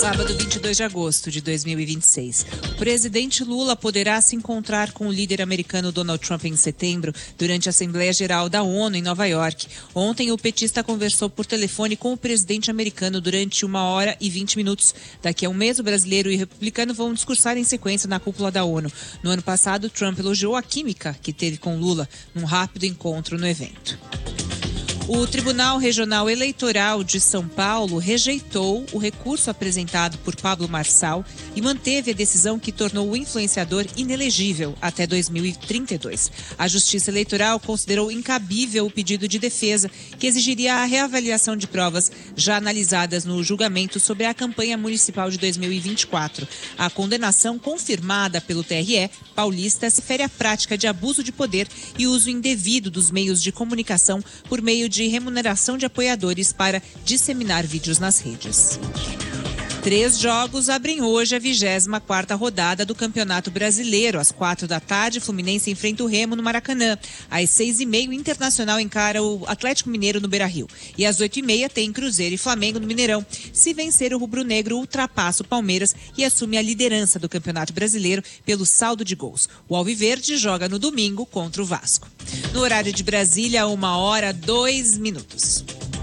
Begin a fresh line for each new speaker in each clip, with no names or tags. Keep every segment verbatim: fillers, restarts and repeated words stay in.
Sábado, vinte e dois de agosto de dois mil e vinte e seis. O presidente Lula poderá se encontrar com o líder americano Donald Trump em setembro, durante a Assembleia Geral da ONU em Nova York. Ontem, o petista conversou por telefone com o presidente americano durante uma hora e vinte minutos. Daqui a um mês, o brasileiro e o republicano vão discursar em sequência na cúpula da ONU. No ano passado, Trump elogiou a química que teve com Lula num rápido encontro no evento. O Tribunal Regional Eleitoral de São Paulo rejeitou o recurso apresentado por Pablo Marçal e manteve a decisão que tornou o influenciador inelegível até dois mil e trinta e dois. A Justiça Eleitoral considerou incabível o pedido de defesa, que exigiria a reavaliação de provas já analisadas no julgamento sobre a campanha municipal de dois mil e vinte e quatro. A condenação confirmada pelo T R E paulista se refere à prática de abuso de poder e uso indevido dos meios de comunicação por meio de de remuneração de apoiadores para disseminar vídeos nas redes. Três jogos abrem hoje a vigésima quarta rodada do Campeonato Brasileiro. Às quatro da tarde, Fluminense enfrenta o Remo no Maracanã. Às seis e meia, o Internacional encara o Atlético Mineiro no Beira-Rio. E às oito e meia, tem Cruzeiro e Flamengo no Mineirão. Se vencer, o rubro-negro ultrapassa o Palmeiras e assume a liderança do Campeonato Brasileiro pelo saldo de gols. O Alviverde joga no domingo contra o Vasco. No horário de Brasília, uma hora, dois minutos.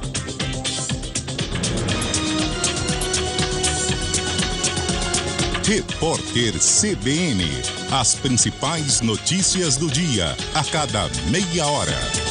Repórter C B N. As principais notícias do dia, a cada meia hora.